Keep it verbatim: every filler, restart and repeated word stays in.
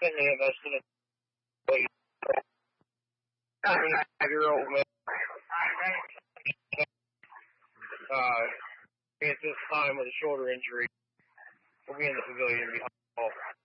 And they invested in nine-year-old male. Uh, at this time with a shoulder injury, we'll be in the pavilion behind the ball.